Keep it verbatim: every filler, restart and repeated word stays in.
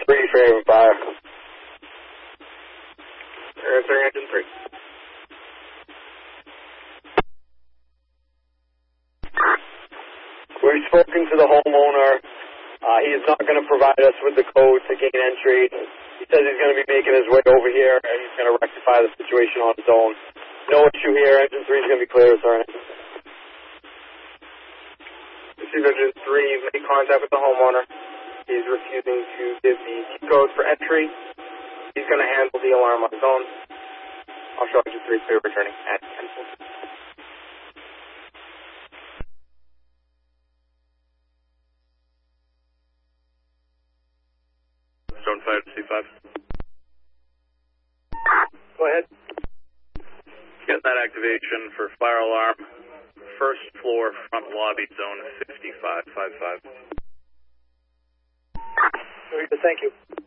three for Haven Fire. Answering engine three. We've spoken to the homeowner. Uh, he is not going to provide us with the code to gain entry. He says he's going to be making his way over here, and he's going to rectify the situation on his own. No issue here. Engine three is going to be clear, sir. This is engine three. You've made contact with the homeowner. He's refusing to give the code for entry. He's going to handle the alarm on his own. I'll show engine three clear returning at ten forty. Zone five to C five. Go ahead. Get that activation for fire alarm. First floor, front lobby, zone fifty-five, five five. Thank you.